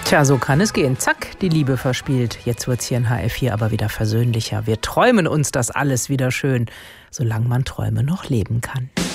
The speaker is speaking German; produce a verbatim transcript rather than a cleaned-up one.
Tja, so kann es gehen. Zack, die Liebe verspielt. Jetzt wird's hier in H F vier aber wieder versöhnlicher. Wir träumen uns das alles wieder schön, solange man Träume noch leben kann.